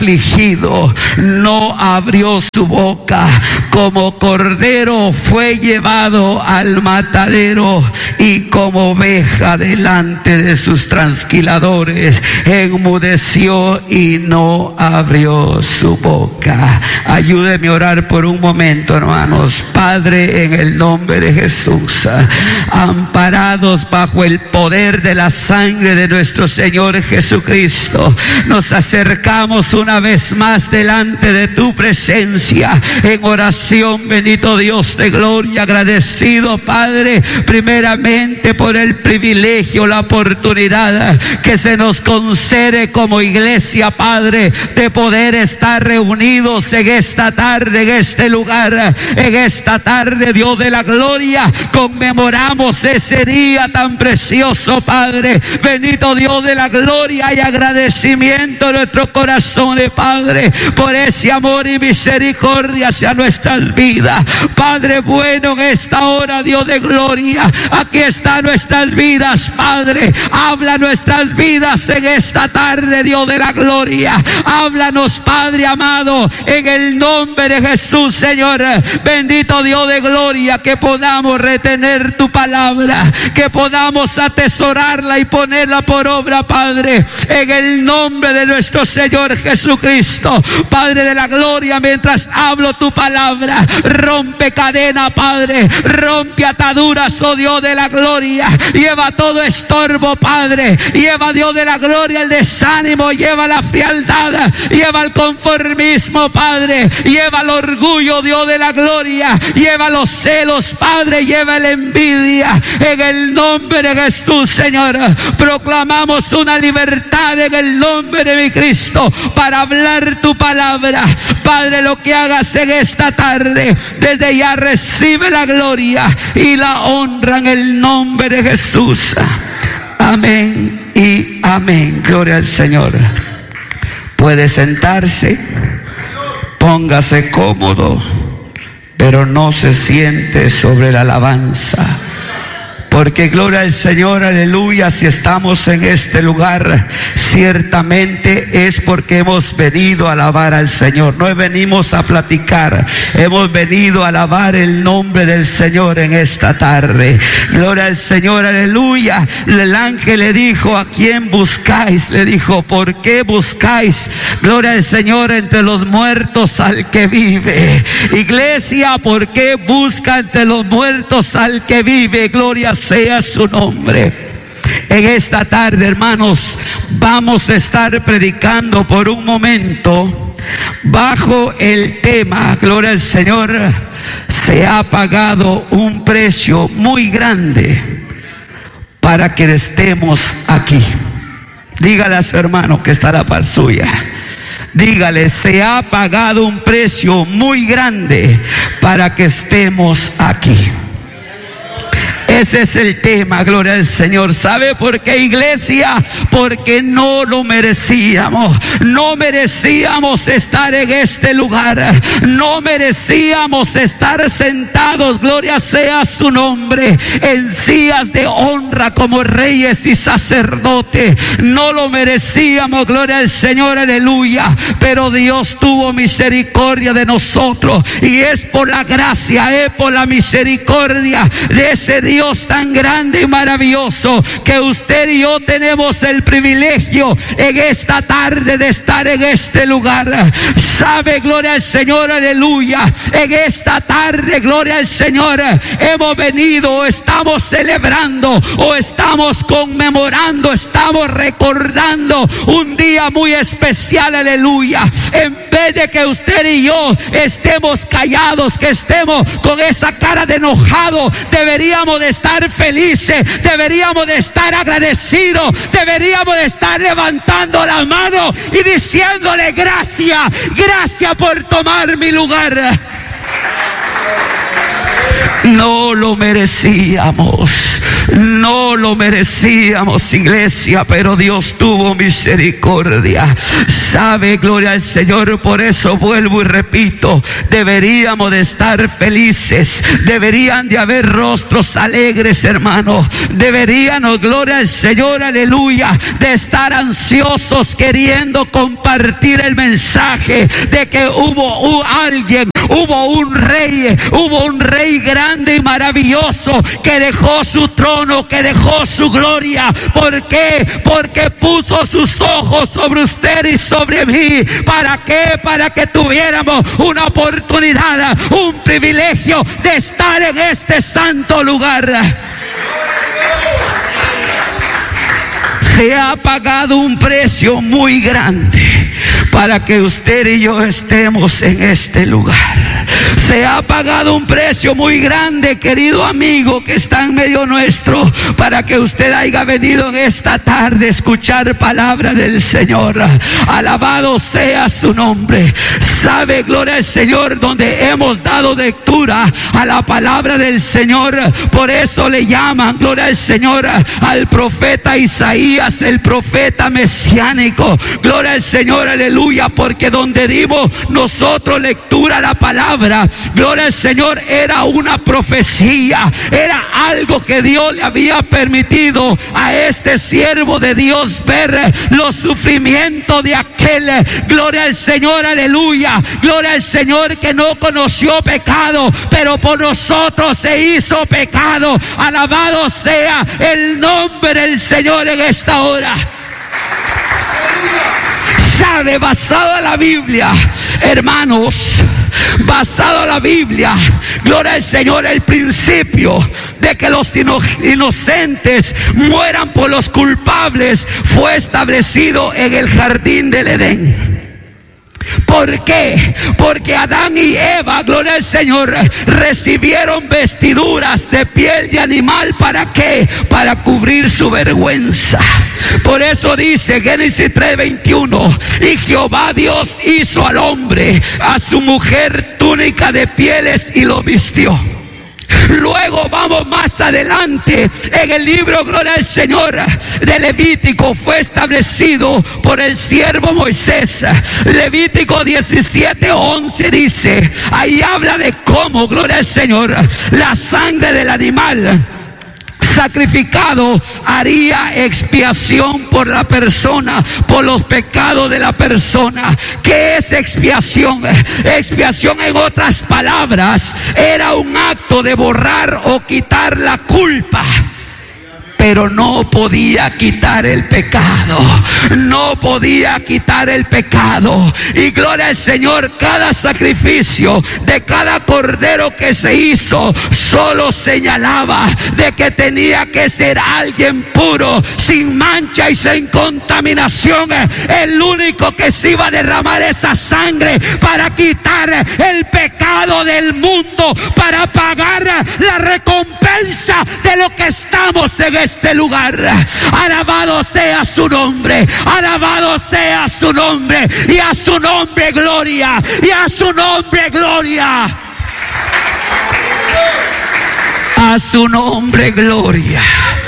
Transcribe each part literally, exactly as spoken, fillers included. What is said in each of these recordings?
afligido, no abrió su boca. Como cordero fue llevado al matadero, y como oveja delante de sus trasquiladores, enmudeció y no abrió su boca. Ayúdeme a orar por un momento, hermanos. Padre, en el nombre de Jesús, amparados bajo el poder de la sangre de nuestro Señor Jesucristo, nos acercamos una vez más delante de tu presencia en oración, bendito Dios de gloria, agradecido, Padre, primeramente por el privilegio, la oportunidad que se nos concede como iglesia, Padre, de poder estar reunidos en esta tarde, en este lugar, en esta tarde, Dios de la gloria. Conmemoramos ese día tan precioso, Padre, bendito Dios de la gloria, y agradecimiento en nuestros corazones, Padre, por ese amor y misericordia hacia nuestras vidas. Padre bueno, en esta hora, Dios de gloria, aquí están nuestras vidas, Padre. Habla nuestras vidas en esta tarde, Dios de la gloria. Háblanos, Padre amado, en el nombre de Jesús, Señor. Bendito Dios de gloria, que podamos retener tu palabra, que podamos atesorarla y ponerla por obra, Padre, en el nombre de nuestro Señor Jesucristo. Padre de la gloria, mientras hablo tu palabra, rompe cadena, Padre, rompe ataduras, oh Dios de la gloria. Lleva todo estorbo, Padre. Lleva, Dios de la gloria, el desánimo, lleva la frialdad, lleva el conformismo, Padre, lleva el orgullo, Dios de la gloria, lleva los celos, Padre, lleva la envidia. En el nombre de Jesús, Señor, proclamamos una libertad en el nombre de mi Cristo para hablar tu palabra. Padre, lo que hagas en esta tarde, desde ya recibe la gloria y la honra en el nombre de Jesús. Amén y amén. Gloria al Señor. Puede sentarse, póngase cómodo, pero no se siente sobre la alabanza. Porque gloria al Señor, aleluya, si estamos en este lugar, ciertamente es porque hemos venido a alabar al Señor. No venimos a platicar, hemos venido a alabar el nombre del Señor en esta tarde. Gloria al Señor, aleluya. El ángel le dijo: ¿a quién buscáis? Le dijo: ¿por qué buscáis? Gloria al Señor, entre los muertos al que vive. Iglesia, ¿por qué busca entre los muertos al que vive? Gloria sea su nombre. En esta tarde, hermanos, vamos a estar predicando por un momento bajo el tema, gloria al Señor, se ha pagado un precio muy grande para que estemos aquí. Dígale a su hermano que está a la par suya. Dígale: se ha pagado un precio muy grande para que estemos aquí. Ese es el tema, gloria al Señor. ¿Sabe por qué, iglesia? Porque no lo merecíamos. No merecíamos estar en este lugar. No merecíamos estar sentados, gloria sea su nombre, en sillas de honra como reyes y sacerdotes. No lo merecíamos, gloria al Señor, aleluya. Pero Dios tuvo misericordia de nosotros, y es por la gracia, es por la misericordia de ese Dios Dios tan grande y maravilloso, que usted y yo tenemos el privilegio en esta tarde de estar en este lugar. Sabe, gloria al Señor, aleluya, en esta tarde, gloria al Señor, hemos venido, o estamos celebrando, o estamos conmemorando, estamos recordando un día muy especial, aleluya. En vez de que usted y yo estemos callados, que estemos con esa cara de enojado, deberíamos de estar felices, deberíamos de estar agradecidos, deberíamos de estar levantando la mano y diciéndole: gracias, gracias por tomar mi lugar. No lo merecíamos, No lo merecíamos, iglesia, pero Dios tuvo misericordia. Sabe, gloria al Señor, por eso vuelvo y repito, deberíamos de estar felices, deberían de haber rostros alegres, hermano. Deberíamos, gloria al Señor, aleluya, de estar ansiosos queriendo compartir el mensaje de que hubo un, alguien, hubo un rey, hubo un rey grande y maravilloso que dejó su trono, que dejó su gloria. ¿Por qué? Porque puso sus ojos sobre usted y sobre mí. ¿Para qué? Para que tuviéramos una oportunidad, un privilegio de estar en este santo lugar. Se ha pagado un precio muy grande para que usted y yo estemos en este lugar. Se ha pagado un precio muy grande, querido amigo que está en medio nuestro, para que usted haya venido en esta tarde a escuchar palabra del Señor. Alabado sea su nombre. Sabe, gloria al Señor, donde hemos dado lectura a la palabra del Señor. Por eso le llaman, gloria al Señor, al profeta Isaías, el profeta mesiánico. Gloria al Señor, aleluya, porque donde dimos nosotros lectura a la palabra, gloria al Señor, era una profecía, era algo que Dios le había permitido a este siervo de Dios ver los sufrimientos de aquel, gloria al Señor, aleluya, gloria al Señor, que no conoció pecado, pero por nosotros se hizo pecado. Alabado sea el nombre del Señor en esta hora. Sabe, basado en la Biblia, hermanos, basado en la Biblia, gloria al Señor, el principio de que los inocentes mueran por los culpables fue establecido en el jardín del Edén. ¿Por qué? Porque Adán y Eva, gloria al Señor, recibieron vestiduras de piel de animal. ¿Para qué? Para cubrir su vergüenza. Por eso dice Génesis tres veintiuno: y Jehová Dios hizo al hombre, a su mujer, túnica de pieles y lo vistió. Luego vamos más adelante en el libro, gloria al Señor, de Levítico, fue establecido por el siervo Moisés. Levítico diecisiete once dice, ahí habla de cómo, gloria al Señor, la sangre del animal sacrificado haría expiación por la persona, por los pecados de la persona. ¿Qué es expiación? Expiación, en otras palabras, era un acto de borrar o quitar la culpa, pero no podía quitar el pecado. No podía quitar el pecado. Y gloria al Señor, cada sacrificio de cada cordero que se hizo solo señalaba de que tenía que ser alguien puro, sin mancha y sin contaminación. El único que se iba a derramar esa sangre para quitar el pecado del mundo, para pagar la recompensa de lo que estamos en este lugar. Alabado sea su nombre, alabado sea su nombre, y a su nombre gloria, y a su nombre gloria, a su nombre gloria.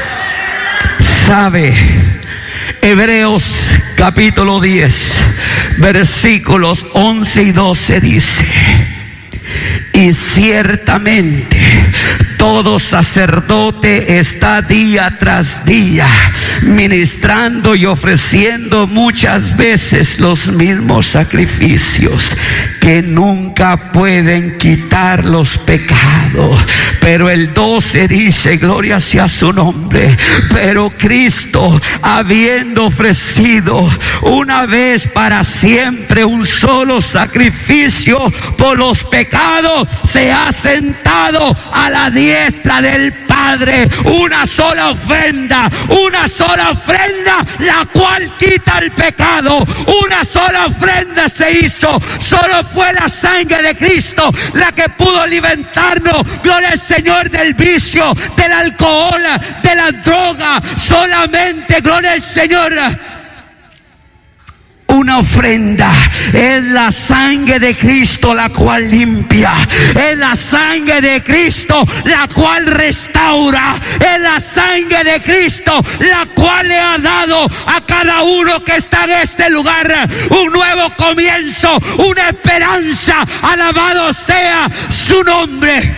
Sabe, Hebreos capítulo diez versículos once y doce dice: y ciertamente todo sacerdote está día tras día ministrando y ofreciendo muchas veces los mismos sacrificios que nunca pueden quitar los pecados. Pero el doce dice, gloria sea su nombre, pero Cristo, habiendo ofrecido una vez para siempre un solo sacrificio por los pecados, se ha sentado a la diestra del Padre. Una sola ofrenda, una sola ofrenda, la cual quita el pecado. Una sola ofrenda se hizo. Solo fue la sangre de Cristo la que pudo libertarnos, gloria al Señor, del vicio, del alcohol, de la droga. Solamente, gloria al Señor, una ofrenda. Es la sangre de Cristo la cual limpia. Es la sangre de Cristo la cual restaura. Es la sangre de Cristo la cual le ha dado a cada uno que está en este lugar un nuevo comienzo, una esperanza. Alabado sea su nombre.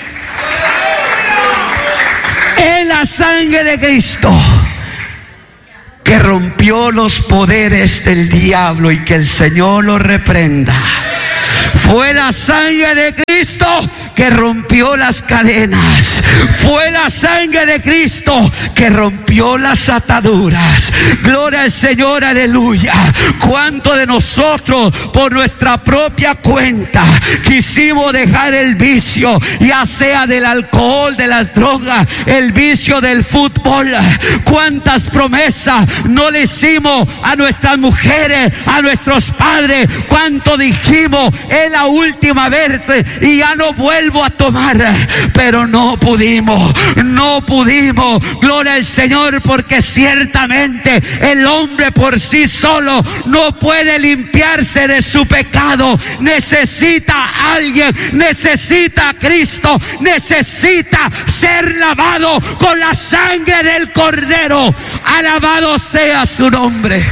Es la sangre de Cristo que rompió los poderes del diablo, y que el Señor lo reprenda. Fue la sangre de Cristo que rompió las cadenas. Fue la sangre de Cristo que rompió las ataduras. Gloria al Señor, aleluya. ¿Cuánto de nosotros por nuestra propia cuenta quisimos dejar el vicio, ya sea del alcohol, de las drogas, el vicio del fútbol? ¿Cuántas promesas no le hicimos a nuestras mujeres, a nuestros padres? ¿Cuánto dijimos, es la última vez y ya no vuelvo a tomar? Pero no pudimos, no pudimos. Gloria al Señor, porque ciertamente el hombre por sí solo no puede limpiarse de su pecado. Necesita a alguien, necesita a Cristo, necesita ser lavado con la sangre del Cordero. Alabado sea su nombre.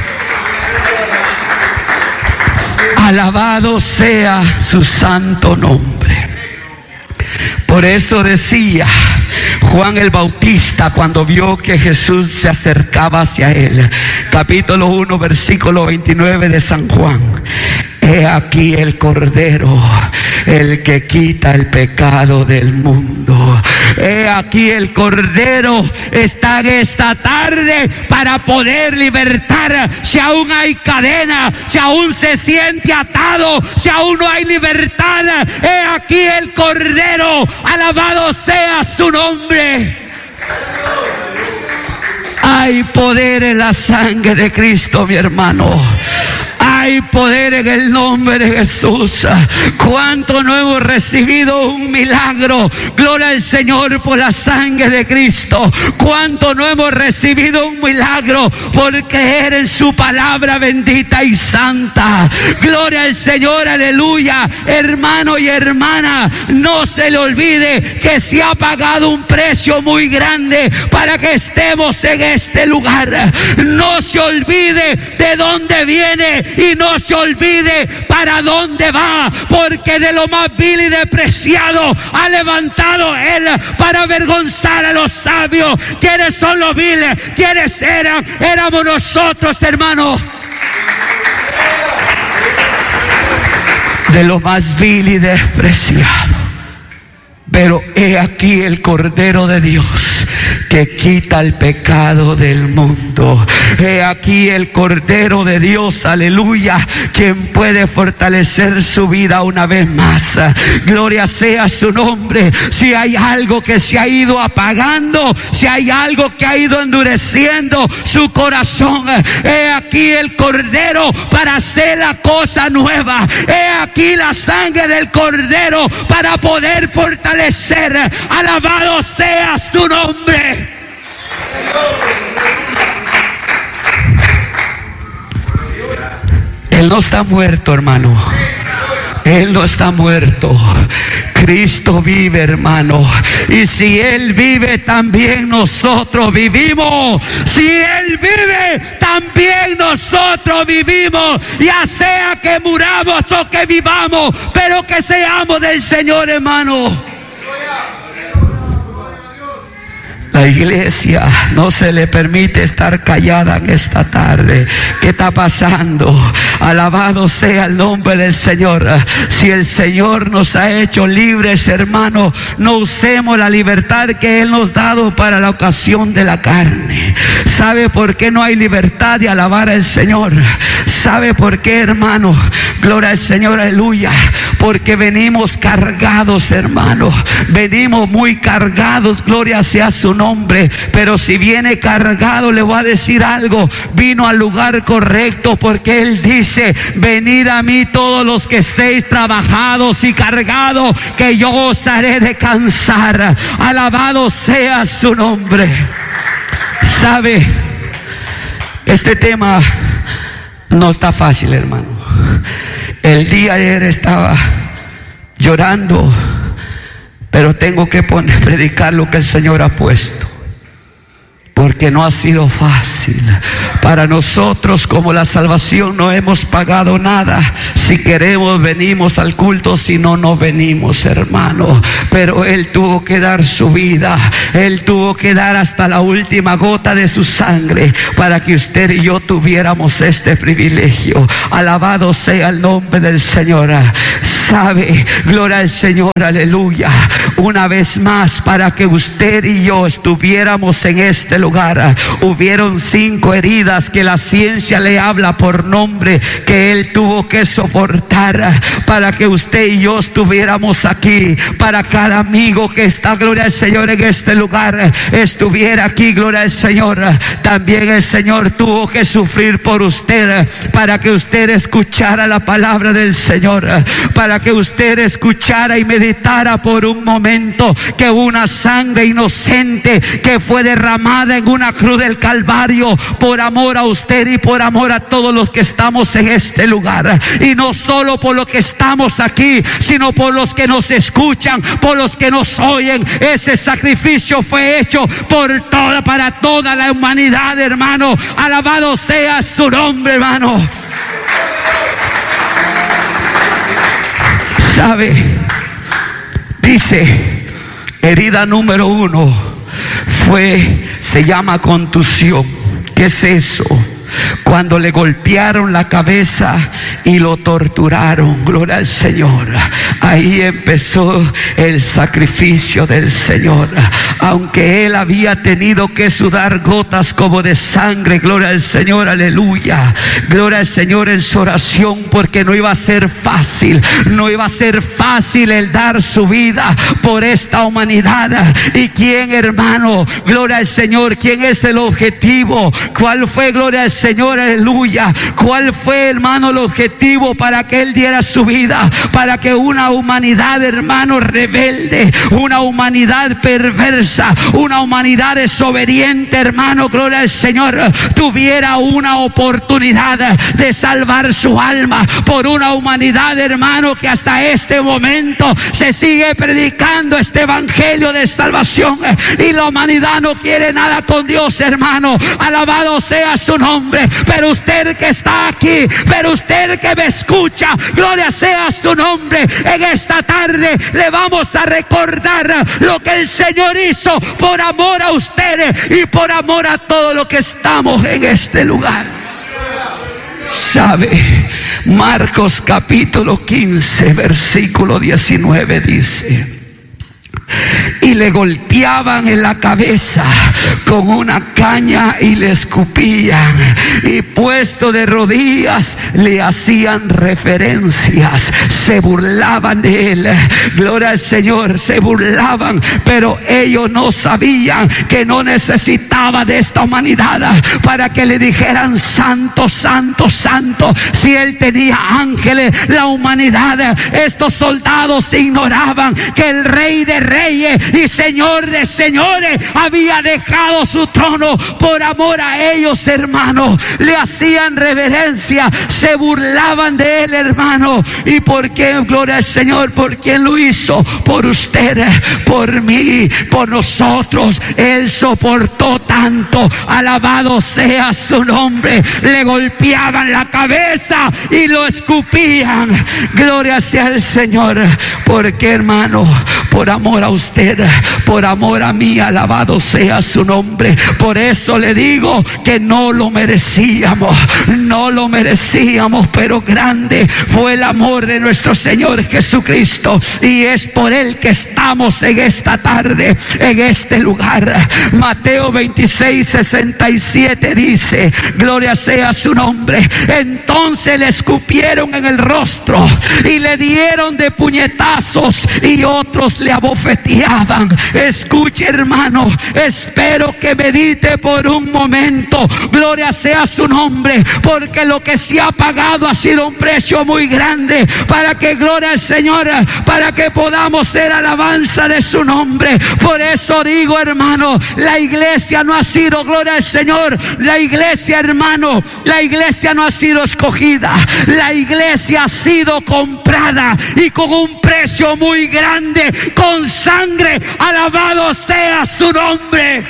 Alabado sea su santo nombre. Por eso decía Juan el Bautista cuando vio que Jesús se acercaba hacia él, capítulo uno, versículo veintinueve de San Juan: he aquí el Cordero, el que quita el pecado del mundo. He aquí el Cordero está en esta tarde para poder libertar. Si aún hay cadena, si aún se siente atado, si aún no hay libertad, he aquí el Cordero. Alabado sea su nombre. Hay poder en la sangre de Cristo, mi hermano. Hay poder en el nombre de Jesús. ¿Cuánto no hemos recibido un milagro? Gloria al Señor por la sangre de Cristo. ¿Cuánto no hemos recibido un milagro por creer en su palabra bendita y santa? Gloria al Señor, aleluya. Hermano y hermana, no se le olvide que se ha pagado un precio muy grande para que estemos en este lugar. No se olvide de dónde viene y no se olvide para dónde va, porque de lo más vil y despreciado ha levantado Él para avergonzar a los sabios. ¿Quiénes son los viles? ¿Quiénes eran? Éramos nosotros, hermanos. De lo más vil y despreciado. Pero he aquí el Cordero de Dios que quita el pecado del mundo. He aquí el Cordero de Dios, aleluya, quien puede fortalecer su vida una vez más. Gloria sea su nombre. Si hay algo que se ha ido apagando, si hay algo que ha ido endureciendo su corazón, he aquí el Cordero para hacer la cosa nueva. He aquí la sangre del Cordero para poder fortalecer. Alabado sea su nombre. Él no está muerto, hermano. Él no está muerto. Cristo vive, hermano. Y si Él vive, también nosotros vivimos. Si Él vive, también nosotros vivimos. Ya sea que muramos o que vivamos, pero que seamos del Señor, hermano. La iglesia no se le permite estar callada en esta tarde. ¿Qué está pasando? Alabado sea el nombre del Señor. Si el Señor nos ha hecho libres, hermanos, no usemos la libertad que Él nos ha dado para la ocasión de la carne. ¿Sabe por qué no hay libertad de alabar al Señor? ¿Sabe por qué, hermano? Gloria al Señor, aleluya. Porque venimos cargados, hermano. Venimos muy cargados, gloria sea su nombre. Hombre, pero si viene cargado, le voy a decir algo: vino al lugar correcto, porque Él dice: venid a mí todos los que estéis trabajados y cargados, que yo os haré descansar. Alabado sea su nombre. Sabe, este tema No está fácil, hermano. El día de ayer estaba llorando, pero tengo que poner, predicar lo que el Señor ha puesto, porque no ha sido fácil. Para nosotros, como la salvación, no hemos pagado nada. Si queremos venimos al culto, si no, no venimos, hermano. Pero Él tuvo que dar su vida, Él tuvo que dar hasta la última gota de su sangre para que usted y yo tuviéramos este privilegio. Alabado sea el nombre del Señor. Sabe, gloria al Señor, aleluya. Una vez más, para que usted y yo estuviéramos en este lugar, hubieron cinco heridas que la ciencia le habla por nombre, que Él tuvo que soportar para que usted y yo estuviéramos aquí. Para cada amigo que está, gloria al Señor, en este lugar, estuviera aquí, gloria al Señor. También el Señor tuvo que sufrir por usted, para que usted escuchara la palabra del Señor, para que usted escuchara y meditara por un momento que una sangre inocente que fue derramada en una cruz del Calvario por amor a usted y por amor a todos los que estamos en este lugar. Y no solo por los que estamos aquí, sino por los que nos escuchan, por los que nos oyen. Ese sacrificio fue hecho por toda, para toda la humanidad, hermano. Alabado sea su nombre, hermano. ¿Sabe? Dice, herida número uno fue, se llama contusión. ¿Qué es eso? Cuando le golpearon la cabeza y lo torturaron, gloria al Señor. Ahí empezó el sacrificio del Señor. Aunque Él había tenido que sudar gotas como de sangre, gloria al Señor, aleluya. Gloria al Señor en su oración, porque no iba a ser fácil. No iba a ser fácil el dar su vida por esta humanidad. ¿Y quién, hermano? Gloria al Señor. ¿Quién es el objetivo? ¿Cuál fue, gloria al Señor? Señor, aleluya. ¿Cuál fue, hermano, el objetivo para que Él diera su vida? Para que una humanidad, hermano, rebelde, una humanidad perversa, una humanidad desobediente, hermano, gloria al Señor, tuviera una oportunidad de salvar su alma. Por una humanidad, hermano, que hasta este momento se sigue predicando este evangelio de salvación, y la humanidad no quiere nada con Dios, hermano. Alabado sea su nombre. Pero usted que está aquí, pero usted que me escucha, gloria sea su nombre. En esta tarde le vamos a recordar lo que el Señor hizo por amor a ustedes y por amor a todos los que estamos en este lugar. ¿Sabe? Marcos capítulo quince, versículo diecinueve dice: y le golpeaban en la cabeza con una caña y le escupían, y puesto de rodillas le hacían referencias, se burlaban de él. Gloria al Señor, se burlaban, pero ellos no sabían que no necesitaba de esta humanidad para que le dijeran santo, santo, santo. Si él tenía ángeles, la humanidad, estos soldados ignoraban que el Rey de Reyes y Señor de señores había dejado su trono por amor a ellos, hermano. Le hacían reverencia, se burlaban de él, hermano. ¿Y por qué? Gloria al Señor. ¿Por quién lo hizo? Por usted, por mí, por nosotros. Él soportó tanto. Alabado sea su nombre. Le golpeaban la cabeza y lo escupían. Gloria sea el Señor. ¿Por qué, hermano? Por amor a usted, por amor a mí. Alabado sea su nombre. Por eso le digo que no lo merecíamos, no lo merecíamos, pero grande fue el amor de nuestro Señor Jesucristo, y es por Él que estamos en esta tarde, en este lugar. Mateo veintiséis, sesenta y siete dice, gloria sea su nombre: entonces le escupieron en el rostro y le dieron de puñetazos, y otros le abofeteaban. Escuche, hermano, espero que medite por un momento. Gloria sea su nombre, porque lo que se ha pagado ha sido un precio muy grande para que, gloria al Señor, para que podamos ser alabanza de su nombre. Por eso digo, hermano, la iglesia no ha sido, gloria al Señor, la iglesia, hermano, la iglesia no ha sido escogida, la iglesia ha sido comprada y con un precio muy grande, con sangre. Alabado sea su nombre.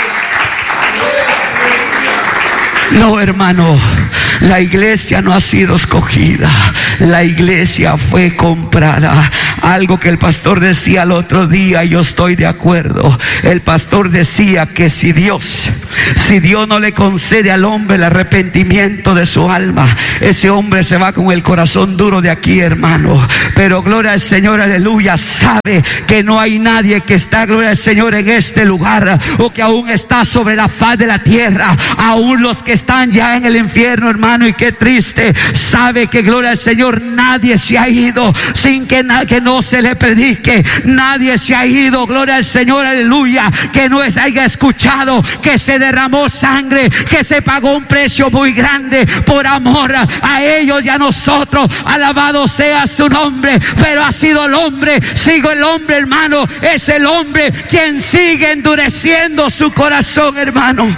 No, hermano, la iglesia no ha sido escogida, la iglesia fue comprada. Algo que el pastor decía el otro día, yo estoy de acuerdo. El pastor decía que si Dios, si Dios no le concede al hombre el arrepentimiento de su alma, ese hombre se va con el corazón duro de aquí, hermano. Pero gloria al Señor, aleluya, sabe que no hay nadie que está, gloria al Señor, en este lugar, o que aún está sobre la faz de la tierra. Aún los que están ya en el infierno, hermano, y qué triste, sabe que, gloria al Señor, nadie se ha ido sin que, na, que no se le predique. Nadie se ha ido, gloria al Señor, aleluya, que no es, haya escuchado que se derramó sangre, que se pagó un precio muy grande por amor a ellos y a nosotros. Alabado sea su nombre. Pero ha sido el hombre, sigo el hombre, hermano, es el hombre quien sigue endureciendo su corazón, hermano.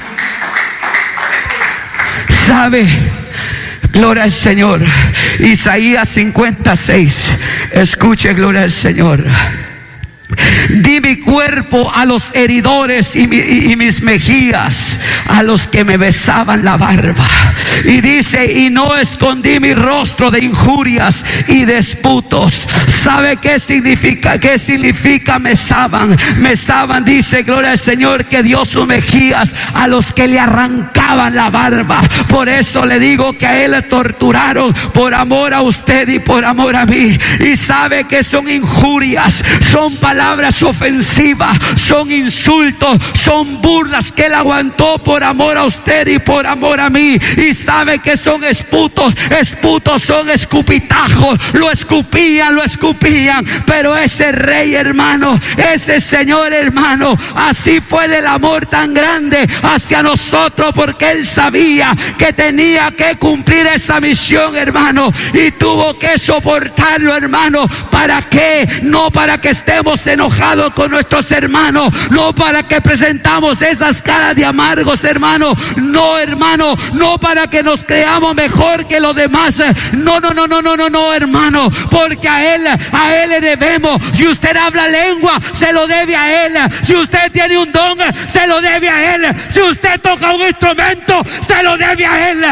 ¿Sabe? Gloria al Señor. Isaías cincuenta y seis. Escuche, gloria al Señor. Di mi cuerpo a los heridores y, mi, y, y mis mejillas a los que me besaban la barba. Y dice, y no escondí mi rostro de injurias y disputos. ¿Sabe qué significa? ¿Qué significa mesaban? Mesaban, dice, gloria al Señor, que dio sus mejillas a los que le arrancaban la barba. Por eso le digo que a él le torturaron por amor a usted y por amor a mí. Y sabe que son injurias, son palabras ofensivas, son insultos, son burlas que él aguantó por amor a usted y por amor a mí. Y sabe que son esputos, esputos son escupitajos, lo escupían, lo escupían. Pero ese rey, hermano, ese Señor, hermano, así fue del amor tan grande hacia nosotros, porque él sabía que tenía que cumplir esa misión, hermano, y tuvo que soportarlo, hermano. ¿Para qué? No para que estemos enojados con nuestros hermanos, no para que presentamos esas caras de amargos, hermano, no, hermano, no para que nos creamos mejor que los demás, no, no, no, no, no, no, no, hermano, porque a él, a él le debemos. Si usted habla lengua, se lo debe a él. Si usted tiene un don, se lo debe a él. Si usted toca un instrumento, se lo debe a él.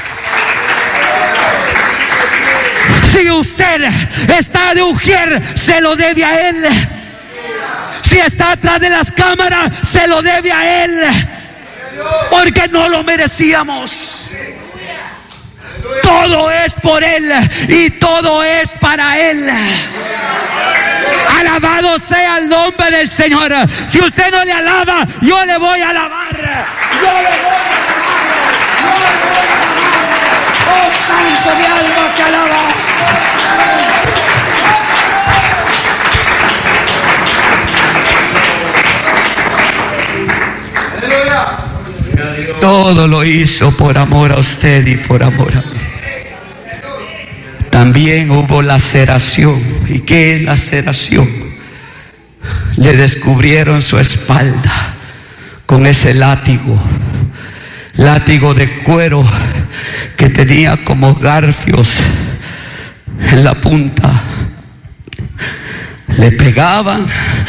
Si usted está de ujier, se lo debe a él. Si está atrás de las cámaras, se lo debe a él, porque no lo merecíamos. Todo es por él y todo es para él. Alabado sea el nombre del Señor. Si usted no le alaba, yo le voy a alabar. Yo le voy a alabar. Yo le voy a alabar. Oh, santo mi alma que alaba. Todo lo hizo por amor a usted y por amor a mí. También hubo laceración. ¿Y qué es laceración? Le descubrieron su espalda con ese látigo, látigo de cuero que tenía como garfios en la punta. Le pegaban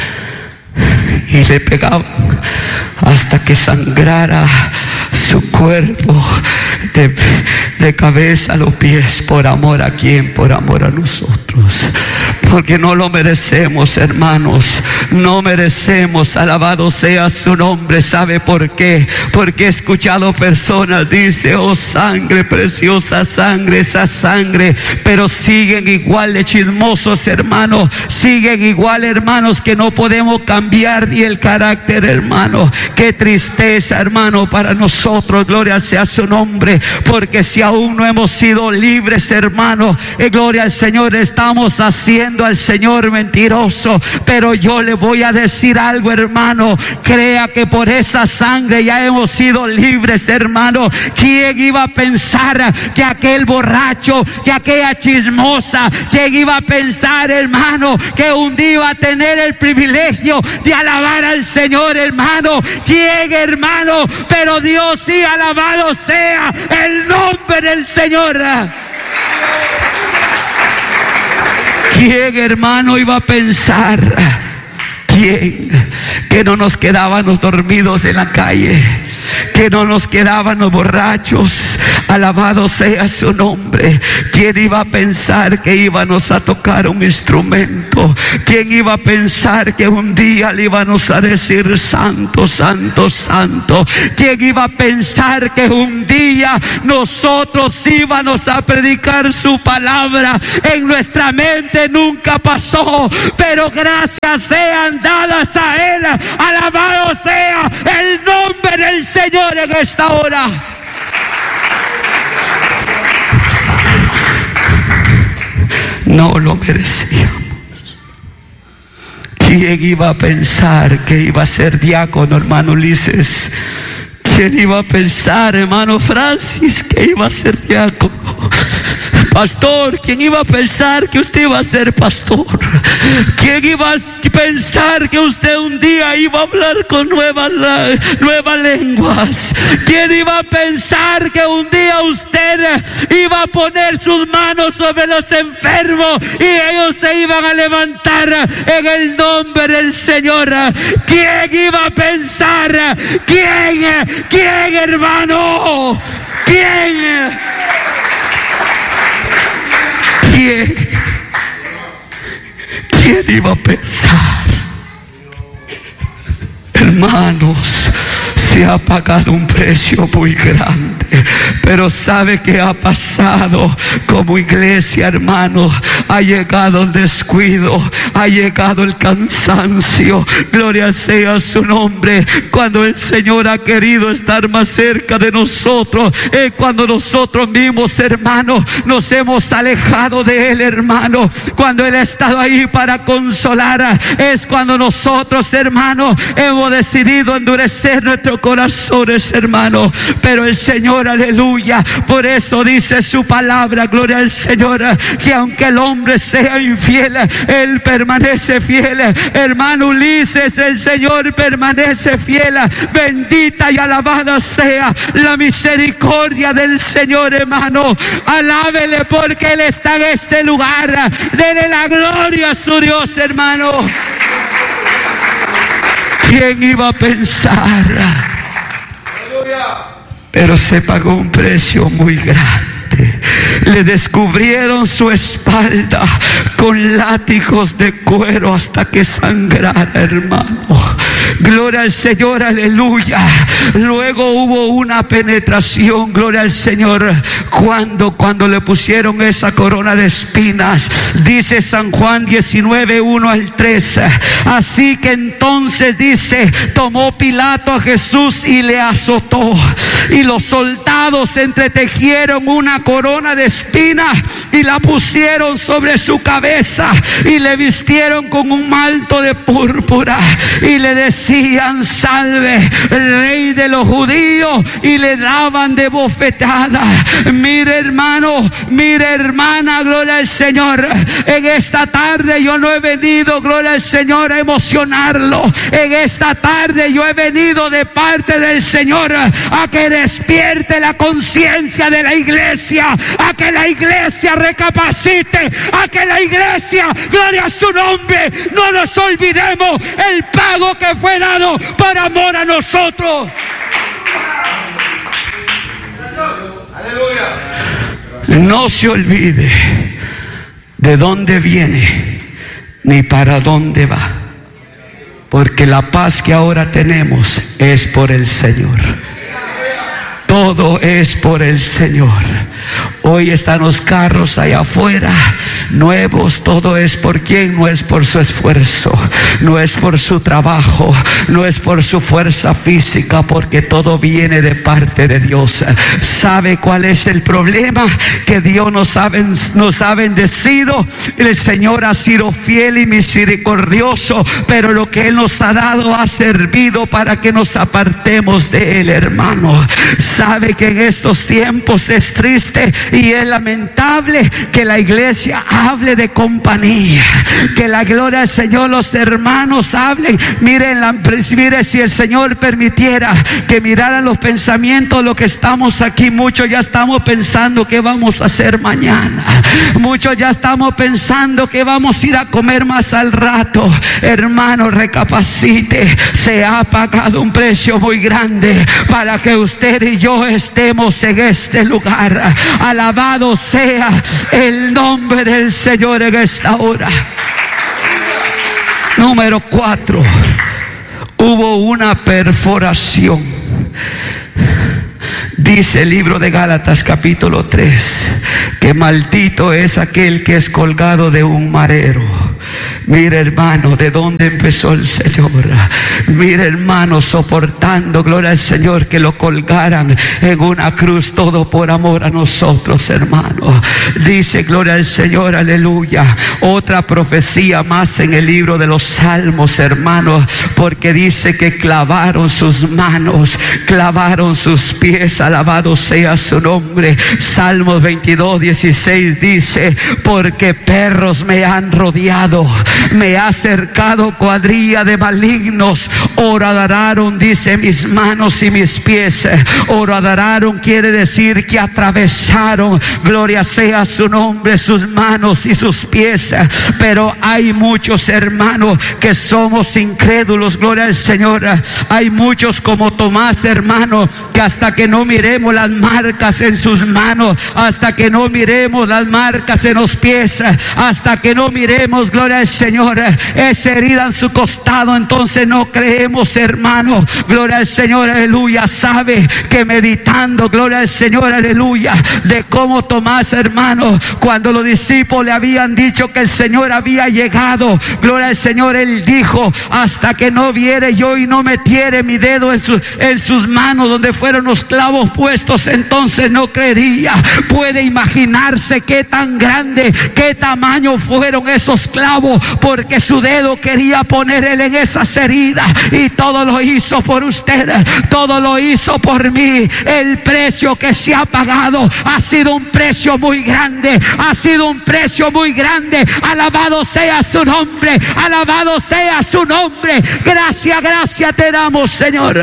y le pegaban hasta que sangrara su cuerpo de, de cabeza a los pies. ¿Por amor a quién? Por amor a nosotros. Porque no lo merecemos, hermanos. No merecemos. Alabado sea su nombre. ¿Sabe por qué? Porque he escuchado personas, dice, oh sangre, preciosa sangre, esa sangre. Pero siguen igual de chismosos, hermanos. Siguen igual, hermanos, que no podemos cambiar ni el carácter, hermano. Qué tristeza, hermano, para nosotros. Gloria sea su nombre. Porque si aún no hemos sido libres, hermano, eh, gloria al Señor, estamos haciendo llamando al Señor mentiroso, pero yo le voy a decir algo, hermano. Crea que por esa sangre ya hemos sido libres, hermano. ¿Quién iba a pensar que aquel borracho, que aquella chismosa, quién iba a pensar, hermano, que un día iba a tener el privilegio de alabar al Señor, hermano? ¿Quién, hermano? Pero Dios sí, alabado sea el nombre del Señor. ¿Quién, hermano, iba a pensar? ¿Quién? Que no nos quedábamos dormidos en la calle, que no nos quedábamos borrachos. Alabado sea su nombre. ¿Quién iba a pensar que íbamos a tocar un instrumento? ¿Quién iba a pensar que un día le íbamos a decir santo, santo, santo? ¿Quién iba a pensar que un día nosotros íbamos a predicar su palabra? En nuestra mente nunca pasó, pero gracias sean dadas a Él. Alabado sea el nombre del Señor en esta hora. No lo merecíamos. ¿Quién iba a pensar que iba a ser diácono, hermano Ulises? ¿Quién iba a pensar, hermano Francis, que iba a ser diácono? Pastor, ¿quién iba a pensar que usted iba a ser pastor? ¿Quién iba a pensar que usted un día iba a hablar con nuevas, nuevas lenguas? ¿Quién iba a pensar que un día usted iba a poner sus manos sobre los enfermos y ellos se iban a levantar en el nombre del Señor? ¿Quién iba a pensar? ¿Quién? ¿Quién, hermano? ¿Quién? ¿Quién? ¿Quién iba a pensar? Hermanos, se ha pagado un precio muy grande, pero ¿sabe qué ha pasado? Como iglesia, hermano, ha llegado el descuido, ha llegado el cansancio. Gloria sea su nombre. Cuando el Señor ha querido estar más cerca de nosotros, es cuando nosotros mismos, hermanos, nos hemos alejado de Él, hermano. Cuando Él ha estado ahí para consolar, es cuando nosotros, hermanos, hemos decidido endurecer nuestros corazones, hermano. Pero el Señor, aleluya, por eso dice su palabra, gloria al Señor, que aunque el hombre sea infiel, Él permanece fiel. Hermano Ulises, el Señor permanece fiel. Bendita y alabada sea la misericordia del Señor, hermano. Alábele porque Él está en este lugar. Dele la gloria a su Dios, hermano. ¿Quién iba a pensar? Pero se pagó un precio muy grande. Le descubrieron su espalda con látigos de cuero hasta que sangrara, hermano. Gloria al Señor, aleluya. Luego hubo una penetración, gloria al Señor. Cuando, cuando le pusieron esa corona de espinas, dice San Juan diecinueve, uno al tres. Así que entonces dice, tomó Pilato a Jesús y le azotó. Y los soldados entretejieron una corona de espinas y la pusieron sobre su cabeza y le vistieron con un manto de púrpura y le decían: salve, rey de los judíos, y le daban de bofetada. Mire, hermano, mire, hermana, gloria al Señor. En esta tarde yo no he venido, gloria al Señor, a emocionarlo. En esta tarde yo he venido de parte del Señor a que despierte la conciencia de la iglesia, a que la iglesia recapacite, a que la iglesia, gloria a su nombre, no nos olvidemos el pago que fue dado por amor a nosotros. No se olvide de dónde viene ni para dónde va, porque la paz que ahora tenemos es por el Señor. Todo todo es por el Señor. Hoy están los carros allá afuera, nuevos, todo es por quién, no es por su esfuerzo, no es por su trabajo, no es por su fuerza física, porque todo viene de parte de Dios. ¿Sabe cuál es el problema? Que Dios nos ha, nos ha bendecido, el Señor ha sido fiel y misericordioso, pero lo que Él nos ha dado ha servido para que nos apartemos de Él, hermano. Sabe que en estos tiempos es triste y es lamentable que la iglesia hable de compañía, que la gloria del Señor, los hermanos hablen. Miren, la, mire, si el Señor permitiera que miraran los pensamientos, lo que estamos aquí, muchos ya estamos pensando qué vamos a hacer mañana, muchos ya estamos pensando que vamos a ir a comer más al rato. Hermano, recapacite, se ha pagado un precio muy grande para que usted y yo estemos en este lugar. Alabado sea el nombre del Señor en esta hora. Número cuatro, hubo una perforación. Dice el libro de Gálatas capítulo tres, que maldito es aquel que es colgado de un madero. Mire, hermano, de dónde empezó el Señor. Mire, hermano, soportando, gloria al Señor, que lo colgaran en una cruz, todo por amor a nosotros, hermano. Dice, gloria al Señor, aleluya, otra profecía más en el libro de los Salmos, hermano, porque dice que clavaron sus manos, clavaron sus pies, alabado sea su nombre. Salmos veintidós, dieciséis dice, porque perros me han rodeado, me ha cercado cuadrilla de malignos, horadaron, dice, mis manos y mis pies. Horadaron quiere decir que atravesaron, gloria sea su nombre, sus manos y sus pies. Pero hay muchos, hermanos, que somos incrédulos, gloria al Señor. Hay muchos como Tomás, hermano, que hasta que no miremos las marcas en sus manos, hasta que no miremos las marcas en los pies, hasta que no miremos, gloria al Señor, esa herida en su costado, entonces no creemos, hermano. Gloria al Señor, aleluya. Sabe que meditando, gloria al Señor, aleluya, de cómo Tomás, hermano, cuando los discípulos le habían dicho que el Señor había llegado, gloria al Señor, él dijo, hasta que no viere yo y no metiere mi dedo en, su, en sus manos donde fueron los clavos puestos, entonces no creería. Puede imaginarse qué tan grande, qué tamaño fueron esos clavos, porque su dedo quería poner él en esas heridas, y todo lo hizo por usted, todo lo hizo por mí. El precio que se ha pagado ha sido un precio muy grande, ha sido un precio muy grande. Alabado sea su nombre, alabado sea su nombre. Gracias, gracias te damos, Señor.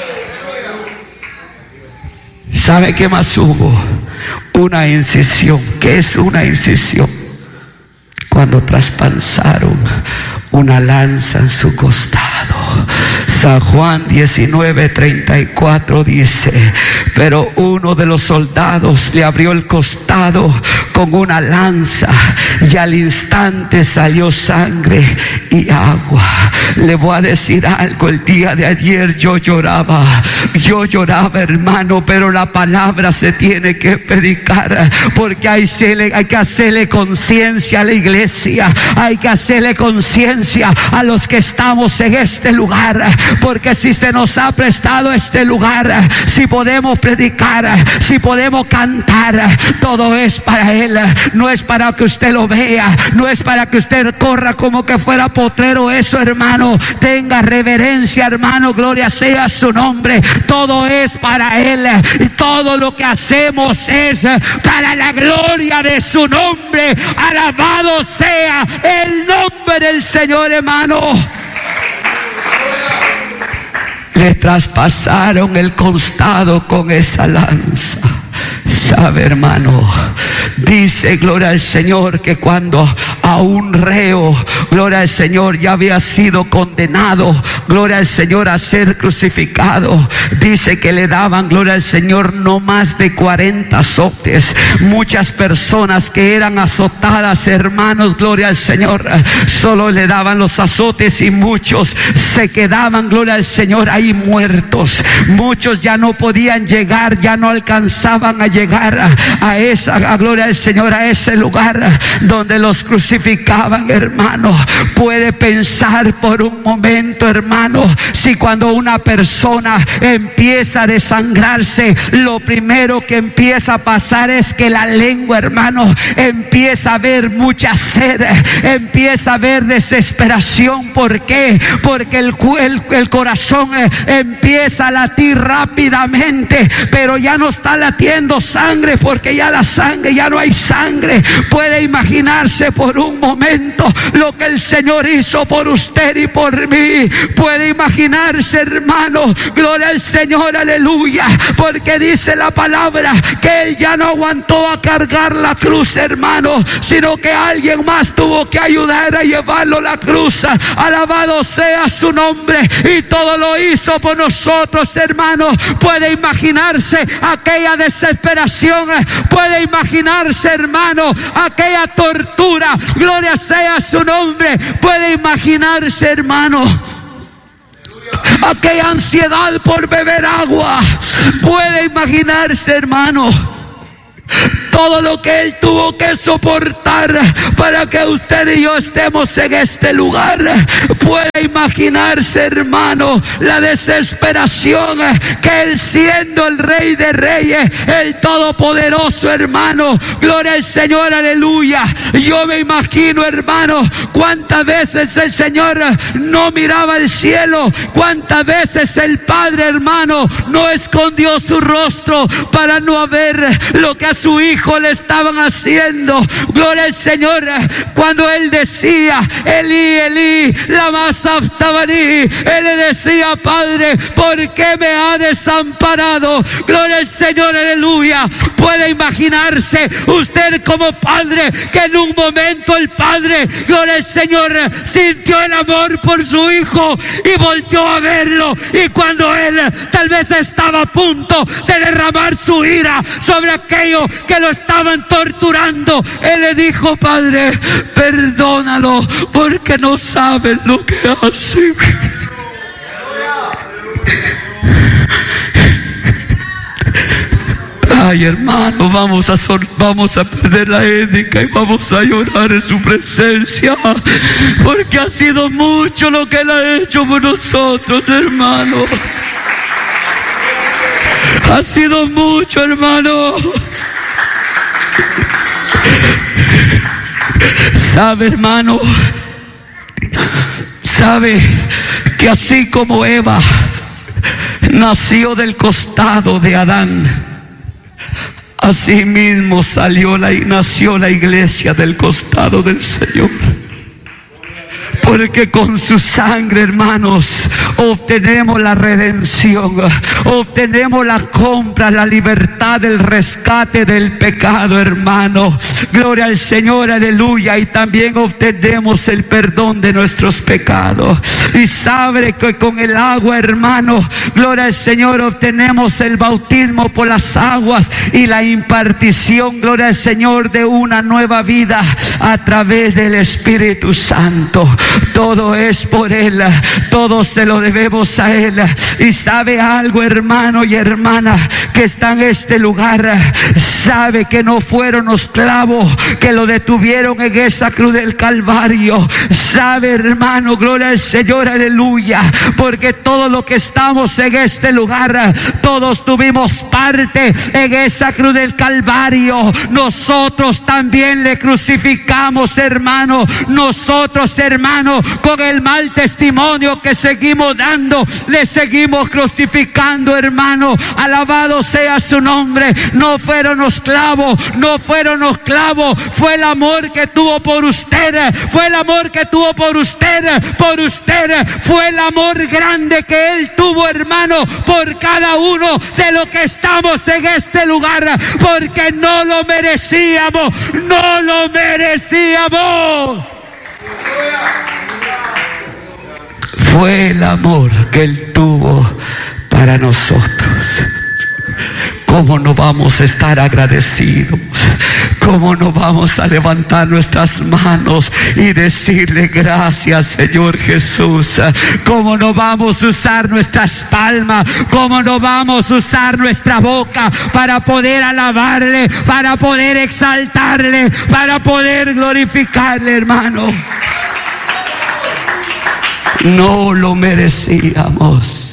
¿Sabe qué más hubo? Una incisión. ¿Qué es una incisión? Cuando traspasaron una lanza en su costado. San Juan diecinueve, treinta y cuatro dice, pero uno de los soldados le abrió el costado con una lanza, y al instante salió sangre y agua. Le voy a decir algo, el día de ayer yo lloraba, yo lloraba, hermano, pero la palabra se tiene que predicar, porque hay, hay que hacerle conciencia a la iglesia, hay que hacerle conciencia a los que estamos en este lugar, porque si se nos ha prestado este lugar, si podemos predicar, si podemos cantar, todo es para Él, no es para que usted lo vea, no es para que usted corra como que fuera potrero. Eso, hermano, tenga reverencia, hermano, gloria sea su nombre. Todo es para Él, y todo lo que hacemos es para la gloria de su nombre. Alabado sea el nombre del Señor, hermano. Le traspasaron el costado con esa lanza. Sabe, hermano, dice, gloria al Señor, que cuando a un reo, gloria al Señor, ya había sido condenado, gloria al Señor, a ser crucificado. Dice que le daban, gloria al Señor, no más de cuarenta azotes. Muchas personas que eran azotadas, hermanos, gloria al Señor, solo le daban los azotes y muchos se quedaban, gloria al Señor, ahí muertos. Muchos ya no podían llegar, ya no alcanzaban a llegar a, a esa, a, gloria al Señor, a ese lugar donde los crucificaban, hermano. Puede pensar por un momento, hermano, si cuando una persona empieza a desangrarse, lo primero que empieza a pasar es que la lengua, hermano, empieza a ver mucha sed, empieza a ver desesperación. ¿Por qué? Porque el, el, el corazón empieza a latir rápidamente, pero ya no está latiendo sangre, porque ya la sangre, ya no hay sangre. Puede imaginarse por un momento lo que el Señor hizo por usted y por mí. Puede imaginarse, hermano, gloria al Señor, aleluya, porque dice la palabra que Él ya no aguantó a cargar la cruz, hermano, sino que alguien más tuvo que ayudar a llevarlo la cruz. Alabado sea su nombre, y todo lo hizo por nosotros, hermano. Puede imaginarse aquella desesperación, puede imaginarse, hermano, aquella tortura, gloria sea su nombre. Puede imaginarse, hermano, aquella ansiedad por beber agua. Puede imaginarse, hermano, todo lo que Él tuvo que soportar para que usted y yo estemos en este lugar. Puede imaginarse, hermano, la desesperación que Él, siendo el Rey de Reyes, el Todopoderoso, hermano, gloria al Señor, aleluya. Yo me imagino, hermano, cuántas veces el Señor no miraba al cielo, cuántas veces el Padre, hermano, no escondió su rostro para no ver lo que a su hijo le estaban haciendo. Gloria al Señor, cuando Él decía Elí, Elí, lama sabachthani, Él le decía: Padre, ¿por qué me ha desamparado? Gloria al Señor, aleluya. Puede imaginarse usted como padre que en un momento el Padre, gloria al Señor, sintió el amor por su hijo y volteó a verlo, y cuando Él tal vez estaba a punto de derramar su ira sobre aquello que lo estaban torturando, Él le dijo: Padre, perdónalo, porque no saben lo que hacen. Ay, hermano, vamos a, sol, vamos a perder la ética y vamos a llorar en su presencia, porque ha sido mucho lo que Él ha hecho por nosotros, hermano. Ha sido mucho, hermano. Sabe, hermano, sabe que así como Eva nació del costado de Adán, así mismo salió la, nació la iglesia del costado del Señor. Porque con su sangre, hermanos, obtenemos la redención, obtenemos la compra, la libertad, el rescate del pecado, hermano. Gloria al Señor, aleluya. Y también obtenemos el perdón de nuestros pecados. Y sabe que con el agua, hermano, gloria al Señor, obtenemos el bautismo por las aguas y la impartición, gloria al Señor, de una nueva vida a través del Espíritu Santo. Todo es por Él, todo se lo debemos a Él. Y sabe algo, hermano y hermana, que está en este lugar, sabe que no fueron los clavos que lo detuvieron en esa cruz del Calvario. Sabe, hermano, gloria al Señor, aleluya, porque todos los que estamos en este lugar, todos tuvimos parte en esa cruz del Calvario. Nosotros también le crucificamos, hermano. Nosotros, hermano, hermano, con el mal testimonio que seguimos dando, le seguimos crucificando, hermano. Alabado sea su nombre. No fueron los clavos, no fueron los clavos, fue el amor que tuvo por usted, fue el amor que tuvo por usted, por usted, fue el amor grande que Él tuvo, hermano, por cada uno de los que estamos en este lugar, porque no lo merecíamos, no lo merecíamos. Fue el amor que Él tuvo para nosotros. ¿Cómo no vamos a estar agradecidos? ¿Cómo no vamos a levantar nuestras manos y decirle gracias, Señor Jesús? ¿Cómo no vamos a usar nuestras palmas? ¿Cómo no vamos a usar nuestra boca para poder alabarle, para poder exaltarle, para poder glorificarle, hermano? No lo merecíamos,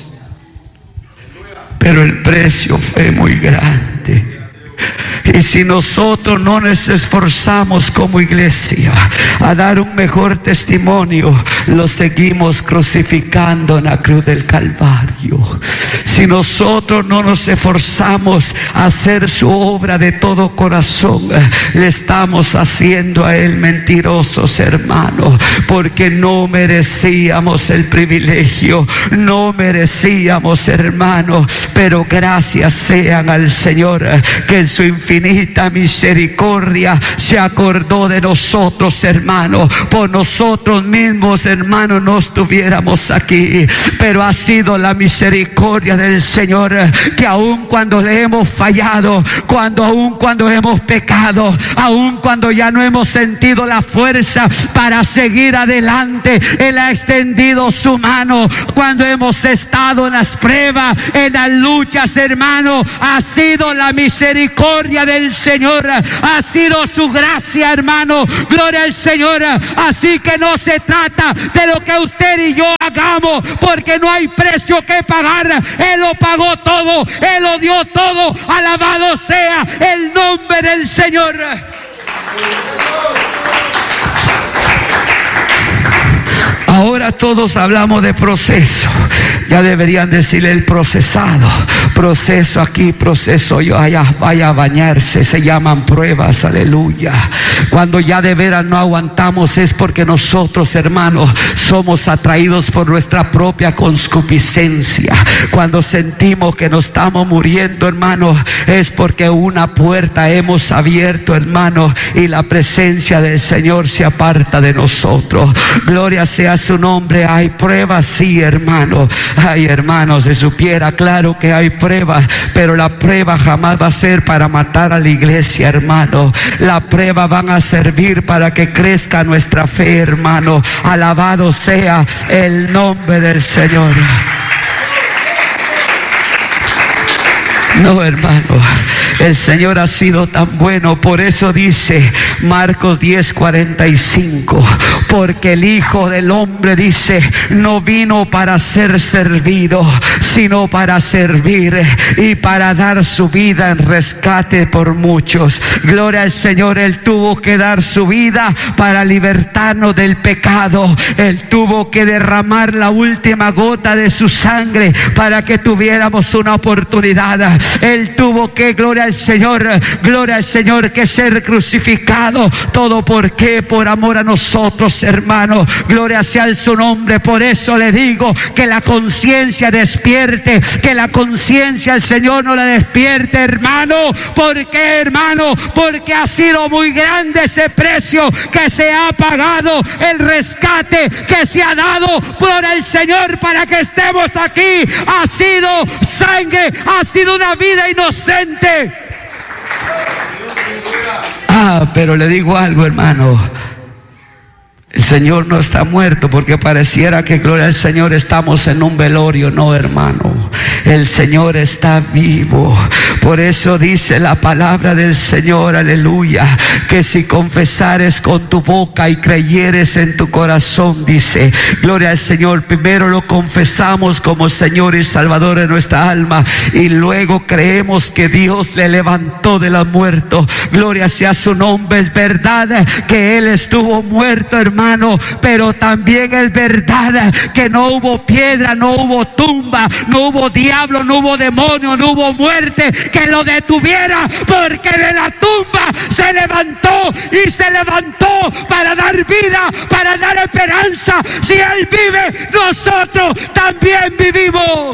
pero el precio fue muy grande. Y si nosotros no nos esforzamos como iglesia a dar un mejor testimonio, lo seguimos crucificando en la cruz del Calvario. Si nosotros no nos esforzamos a hacer su obra de todo corazón, le estamos haciendo a Él mentirosos, hermanos, porque no merecíamos el privilegio, no merecíamos, hermanos, pero gracias sean al Señor, que en su infinita misericordia se acordó de nosotros, hermanos. Por nosotros mismos, hermanos, no estuviéramos aquí, pero ha sido la misericordia del Señor, que aun cuando le hemos fallado, cuando aun cuando hemos pecado, aun cuando ya no hemos sentido la fuerza para seguir adelante, Él ha extendido su mano. Cuando hemos estado en las pruebas, en las luchas, hermano, ha sido la misericordia del Señor, ha sido su gracia, hermano. Gloria al Señor. Así que no se trata de lo que usted y yo hagamos, porque no hay precio que pagar. Él lo pagó todo, Él lo dio todo. Alabado sea el nombre del Señor. Ahora todos hablamos de proceso. Ya deberían decirle el procesado. Proceso aquí, proceso yo allá. Vaya a bañarse. Se llaman pruebas, aleluya. Cuando ya de veras no aguantamos, es porque nosotros, hermanos, somos atraídos por nuestra propia concupiscencia. Cuando sentimos que nos estamos muriendo, hermanos, es porque una puerta hemos abierto, hermanos, y la presencia del Señor se aparta de nosotros. Gloria sea su nombre. Hay pruebas, sí, hermanos. Ay, hermanos, se supiera, claro que hay pruebas, pero la prueba jamás va a ser para matar a la iglesia, hermano. La prueba van a servir para que crezca nuestra fe, hermano. Alabado sea el nombre del Señor. No, hermano, el Señor ha sido tan bueno. Por eso dice Marcos diez cuarenta y cinco, porque el Hijo del Hombre, dice, no vino para ser servido, sino para servir y para dar su vida en rescate por muchos. Gloria al Señor. Él tuvo que dar su vida para libertarnos del pecado. Él tuvo que derramar la última gota de su sangre para que tuviéramos una oportunidad. Él tuvo que, gloria al Señor, gloria al Señor, que ser crucificado. ¿Todo por qué? Por amor a nosotros, hermanos. Gloria sea su nombre. Por eso le digo que la conciencia despierte, que la conciencia el Señor no la despierte, hermano. ¿Por qué, hermano? Porque ha sido muy grande ese precio que se ha pagado, el rescate que se ha dado por el Señor para que estemos aquí. Ha sido sangre, ha sido una vida inocente. Ah, pero le digo algo, hermano. El Señor no está muerto, porque pareciera que, gloria al Señor, estamos en un velorio. No, hermano. El Señor está vivo. Por eso dice la palabra del Señor, aleluya, que si confesares con tu boca y creyeres en tu corazón, dice, gloria al Señor, primero lo confesamos como Señor y Salvador de nuestra alma, y luego creemos que Dios le levantó de los muertos. Gloria sea su nombre. Es verdad que Él estuvo muerto, hermano, pero también es verdad que no hubo piedra, no hubo tumba, no hubo diablo, no hubo demonio, no hubo muerte que lo detuviera, porque de la tumba se levantó, y se levantó para dar vida, para dar esperanza. Si Él vive, nosotros también vivimos.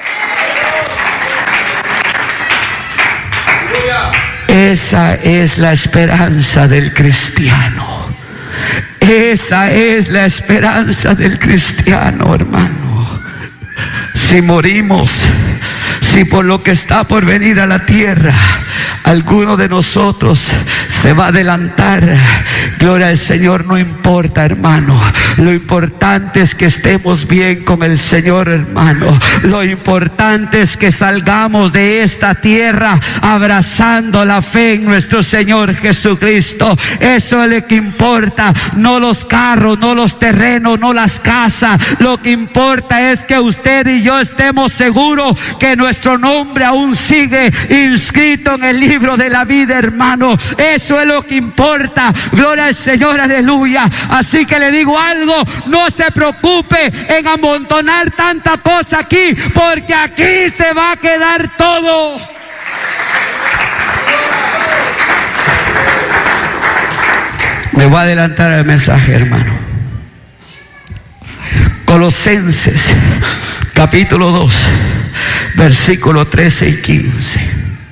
Esa es la esperanza del cristiano. Esa es la esperanza del cristiano, hermano. Si morimos, si por lo que está por venir a la tierra alguno de nosotros se va a adelantar, gloria al Señor, no importa, hermano. Lo importante es que estemos bien con el Señor, hermano. Lo importante es que salgamos de esta tierra abrazando la fe en nuestro Señor Jesucristo. Eso es lo que importa, no los carros, no los terrenos, no las casas. Lo que importa es que usted y yo estemos seguros que nuestro nombre aún sigue inscrito en el libro de la vida, hermano. Eso es lo que importa. Gloria al Señor, aleluya. Así que le digo algo, no se preocupe en amontonar tanta cosa aquí, porque aquí se va a quedar todo. Me voy a adelantar al mensaje, hermano. Colosenses capítulo dos, versículos trece y quince.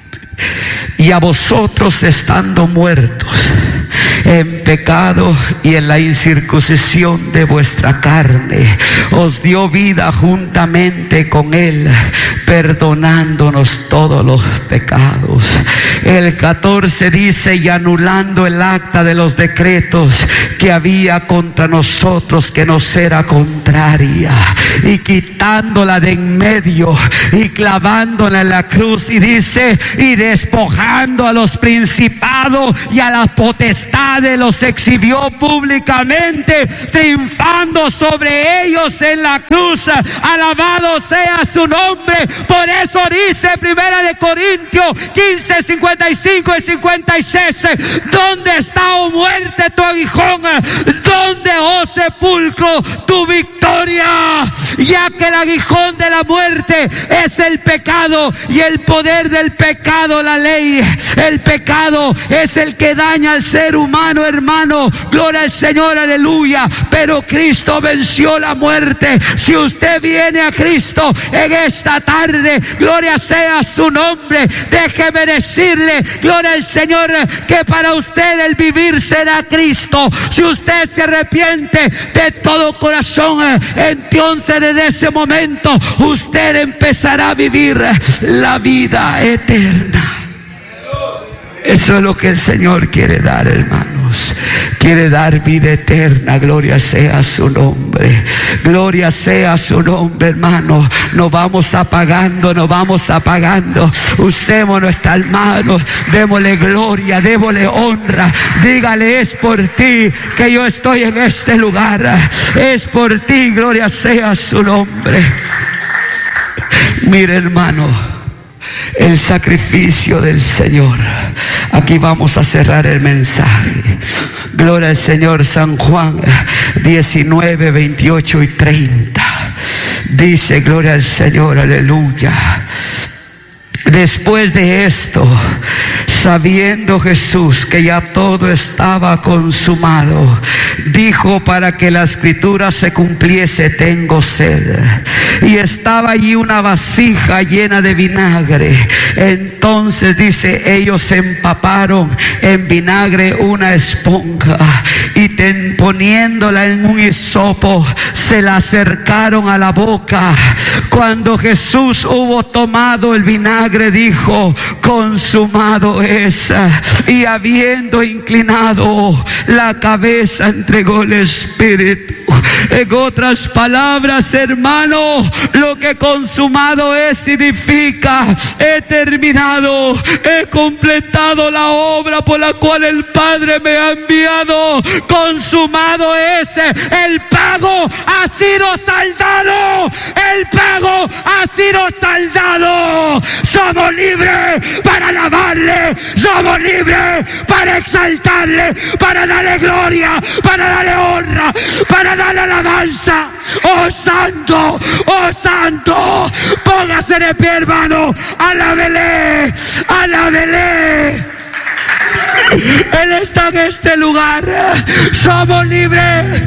Y a vosotros, estando muertos en pecado y en la incircuncisión de vuestra carne, os dio vida juntamente con Él, perdonándonos todos los pecados. El catorce dice, y anulando el acta de los decretos que había contra nosotros, que nos era contraria, y quitándola de en medio y clavándola en la cruz, y dice, y despojando a los principados y a las potestades, los exhibió públicamente, triunfando sobre ellos en la cruz. Alabado sea su nombre. Por eso dice Primera de Corintios quince, cincuenta y cinco y cincuenta y seis, ¿dónde está, oh muerte, tu aguijón? ¿Dónde, oh sepulcro, tu victoria? Ya que el aguijón de la muerte es el pecado, y el poder del pecado la ley. El pecado es el que daña al ser humano, hermano. Gloria al Señor, aleluya. Pero Cristo venció la muerte. Si usted viene a Cristo en esta tarde, gloria sea su nombre. Déjeme decirle, gloria al Señor, que para usted el vivir será Cristo. Si usted se arrepiente de todo corazón, entonces en ese momento usted empezará a vivir la vida eterna. Eso es lo que el Señor quiere dar, hermanos. Quiere dar vida eterna. Gloria sea su nombre. Gloria sea su nombre, hermano. Nos vamos apagando, nos vamos apagando. Usemos nuestras manos. Démosle gloria, démosle honra. Dígale, es por ti que yo estoy en este lugar. Es por ti, gloria sea su nombre. Mire, hermano, el sacrificio del Señor. Aquí vamos a cerrar el mensaje. Gloria al Señor. San Juan diecinueve, veintiocho y treinta. Dice, gloria al Señor, aleluya. Después de esto, sabiendo Jesús que ya todo estaba consumado, dijo, para que la escritura se cumpliese, tengo sed. Y estaba allí una vasija llena de vinagre. Entonces dice, ellos se empaparon en vinagre una esponja, y ten, poniéndola en un hisopo, se la acercaron a la boca. Cuando Jesús hubo tomado el vinagre, dijo, consumado es. Y habiendo inclinado la cabeza, entregó el espíritu. En otras palabras, hermano, lo que consumado es significa: he terminado, he completado la obra por la cual el Padre me ha enviado. Consumado es, el pago ha sido saldado, el pago ha sido saldado. Somos libres para alabarle, somos libres para exaltarle, para darle gloria, para darle honra, para darle alabanza. ¡Oh santo! ¡Oh santo! Póngase de pie, hermano. Alábele, alábele. Él está en este lugar. Somos libres.